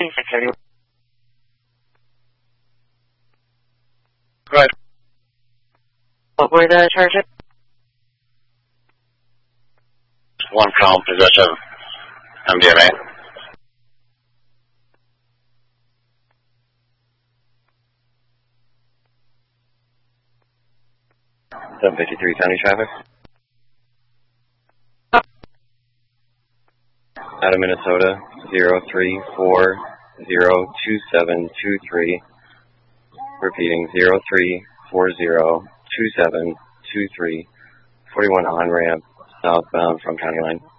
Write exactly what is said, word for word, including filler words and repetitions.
County. Go ahead. What were the charges? One count possession of M D M A. seven fifty-three County traffic. Out of Minnesota, zero three four zero two seven two three. Repeating, zero three four zero two seven two three. forty-one on ramp, southbound from County Line.